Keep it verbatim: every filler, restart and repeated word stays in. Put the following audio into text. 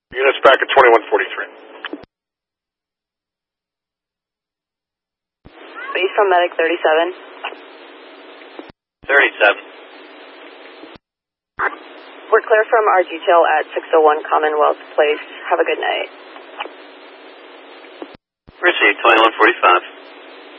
Units back at twenty-one forty-three. Base from Medic thirty-seven. thirty-seven. We're clear from our detail at six oh one Commonwealth Place. Have a good night. Received, twenty-one forty-five.